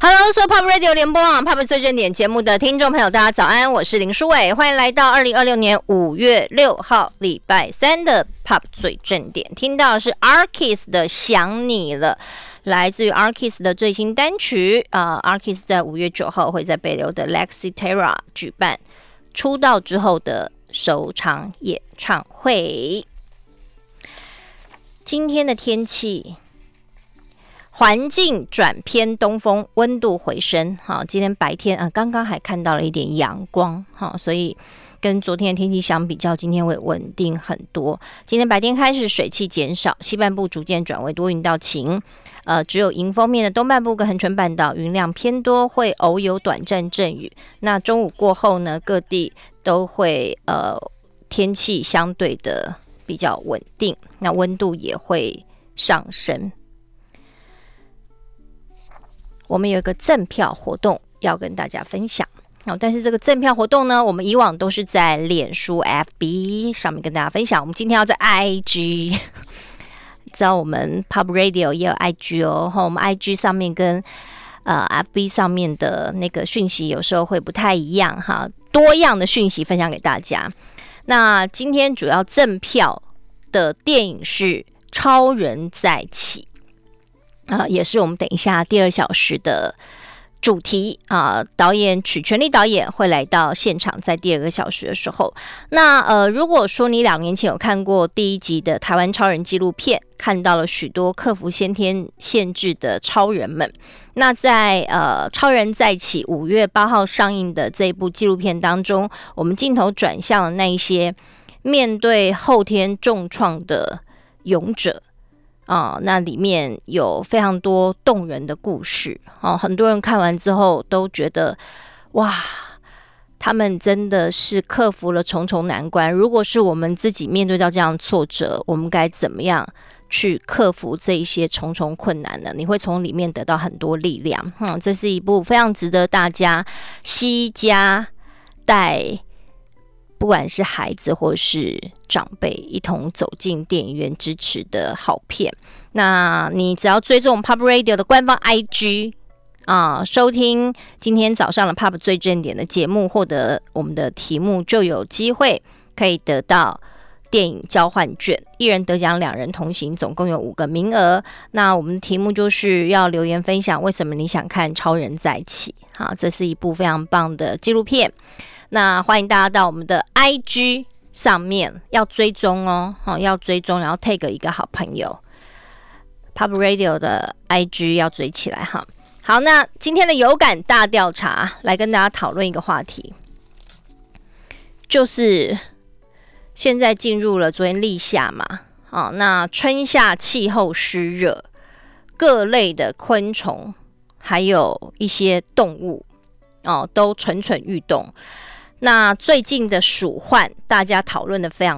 Hello， 所有 Pop Radio 联播网 Pop 最正点节目的听众朋友，大家早安，我是林书伟，欢迎来到2026年5月6号礼拜三的 Pop 最正点。听到的是 Arkiss 的想你了，来自于 Arkiss 的最新单曲Arkiss 在5月9号会在北流的 Lexi Terra 举办出道之后的首场演唱会。今天的天气环境转偏东风，温度回升。好，今天白天刚刚还看到了一点阳光，好，所以跟昨天的天气相比较，今天会稳定很多。今天白天开始水汽减少，西半部逐渐转为多云到晴。只有迎风面的东半部跟恒春半岛云量偏多，会偶有短暂阵雨。那中午过后呢，各地都会天气相对的比较稳定，那温度也会上升。我们有一个赠票活动要跟大家分享，但是这个赠票活动呢，我们以往都是在脸书 FB 上面跟大家分享，我们今天要在 IG 知道我们 Pop Radio 也有 IG 哦，我们 IG 上面跟FB 上面的那个讯息有时候会不太一样哈，多样的讯息分享给大家。那今天主要赠票的电影是《超人再起》也是我们等一下第2小时的主题导演曲全力导演会来到现场，在第2个小时的时候。那如果说你2年前有看过第1集的台湾超人纪录片，看到了许多克服先天限制的超人们，那在超人再起5月8号上映的这一部纪录片当中，我们镜头转向了那一些面对后天重创的勇者那里面有非常多动人的故事很多人看完之后都觉得哇，他们真的是克服了重重难关。如果是我们自己面对到这样的挫折，我们该怎么样去克服这一些重重困难呢？你会从里面得到很多力量这是一部非常值得大家惜家带不管是孩子或是长辈一同走进电影院支持的好片。那你只要追踪 Pop Radio 的官方 IG收听今天早上的 Pop 最正点的节目，获得我们的题目，就有机会可以得到电影交换券，1人得奖2人同行，总共有5个名额。那我们的题目就是要留言分享为什么你想看超人再起这是一部非常棒的纪录片。那欢迎大家到我们的 IG 上面要追踪要追踪，然后 tag 一个好朋友 Pop Radio 的 IG 要追起来好，那今天的有感大调查来跟大家讨论一个话题，就是现在进入了昨天立夏嘛那春夏气候湿热，各类的昆虫还有一些动物都蠢蠢欲动。那最近的鼠患大家讨论的非常